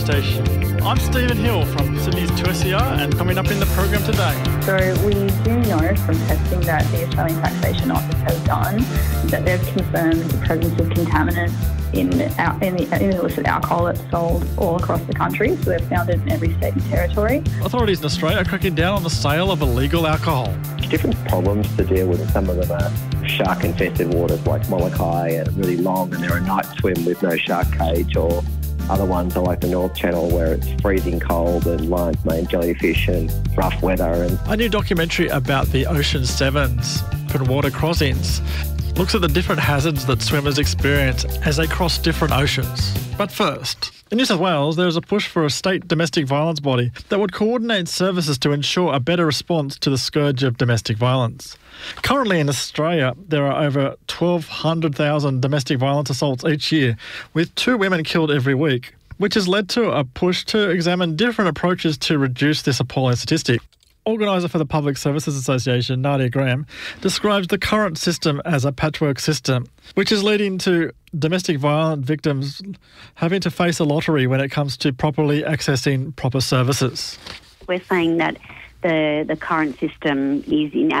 Station. I'm Stephen Hill from Sydney's 2SER, and coming up in the program today. So we do know from testing that the Australian Taxation Office has done that they've confirmed the presence of contaminants in illicit alcohol that's sold all across the country. So they've found it in every state and territory. Authorities in Australia are cracking down on the sale of illegal alcohol. Different problems to deal with. Some of them are shark-infested waters like Molokai and really long, and they're a night swim with no shark cage, or other ones are like the North Channel where it's freezing cold and lion's mane jellyfish and rough weather. And a new documentary about the Ocean Sevens open water crossings looks at the different hazards that swimmers experience as they cross different oceans. But first, in New South Wales, there is a push for a state domestic violence body that would coordinate services to ensure a better response to the scourge of domestic violence. Currently in Australia, there are over 1,200,000 domestic violence assaults each year, with 2 women killed every week, which has led to a push to examine different approaches to reduce this appalling statistic. Organiser for the Public Services Association, Nadia Graham, describes the current system as a patchwork system, which is leading to domestic violence victims having to face a lottery when it comes to properly accessing proper services. We're saying that the current system is